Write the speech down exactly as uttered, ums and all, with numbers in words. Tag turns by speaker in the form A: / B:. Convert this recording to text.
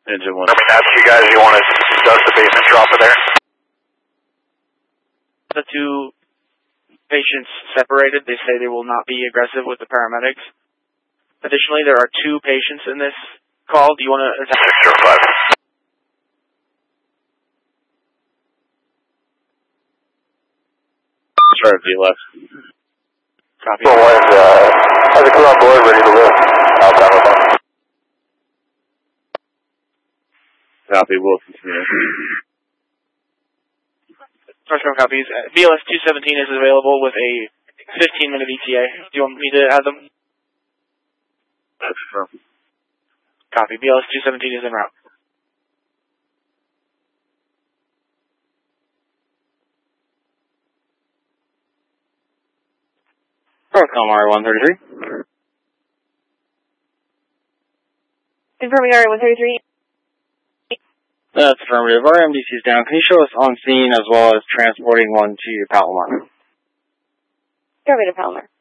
A: Engine one.
B: Let me ask you guys, you want to dust the basement dropper there?
C: The two patients separated. They say they will not be aggressive with the paramedics. Additionally, there are two patients in this call. Do you want to...
B: six zero five.
A: Sorry, be left.
C: Copy.
B: So one, uh, has a crew on board, ready to lift. Outbound with one.
A: Copy, we'll continue.
C: First round copies. B L S two seventeen is available with a fifteen minute E T A. Do you want me to add them?
A: That's from.
C: Copy. B L S two seventeen is en route.
D: North Calamari one thirty-three.
E: Confirming R one thirty-three.
D: That's affirmative. Our M D C is down. Can you show us on scene as well as transporting one to Palomar?
E: Copy to Palomar.